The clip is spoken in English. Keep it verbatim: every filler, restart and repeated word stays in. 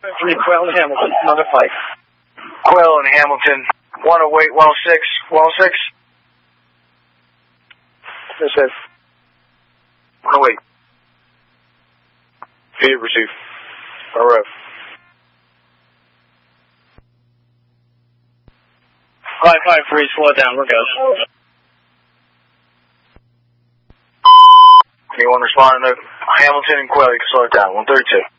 Three, Quail and Hamilton, another fight. Quail and Hamilton, one await, well six, well six. This is. One await. Feed receive. Alright. Five, five, three, slow it down, we're good. Anyone responding to Hamilton and Quail, you can slow it down. one thirty-two.